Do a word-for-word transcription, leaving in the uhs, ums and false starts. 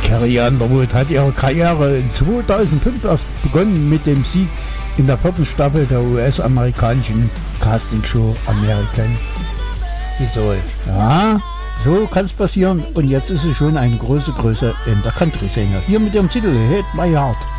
Carrie Underwood hat ihre Karriere in zweitausendfünf erst begonnen mit dem Sieg in der vierten Staffel der U S-amerikanischen Castingshow American Idol. Ja, so kann es passieren und jetzt ist sie schon eine große Größe in der Country-Szene. Hier mit dem Titel Hit My Heart.